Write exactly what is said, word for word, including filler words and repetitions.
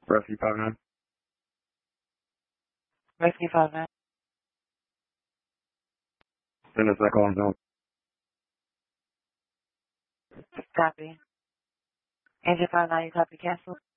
Rescue five nine. Rescue five nine. Send us that call on zone. Copy. Engine five nine, you copy cancel?